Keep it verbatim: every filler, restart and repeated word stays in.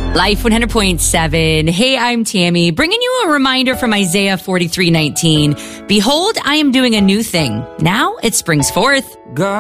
Life one hundred point seven. Hey, I'm Tammy, bringing you a reminder from Isaiah forty-three nineteen. Behold, I am doing a new thing. Now it springs forth. God.